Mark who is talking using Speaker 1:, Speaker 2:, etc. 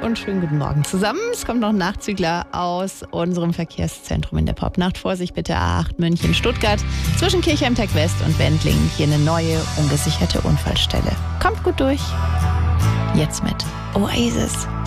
Speaker 1: Und schönen guten Morgen zusammen. Es kommt noch ein Nachzügler aus unserem Verkehrszentrum in der Popnacht. Vorsicht bitte A8 München, Stuttgart. Zwischen Kirchheim-Tech West und Wendlingen hier eine neue, ungesicherte Unfallstelle. Kommt gut durch. Jetzt mit Oasis.